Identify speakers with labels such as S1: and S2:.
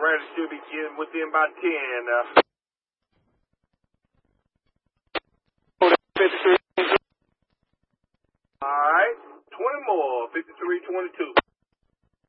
S1: Randall should be getting within about 10. 53. All right, 20 more. 53-22.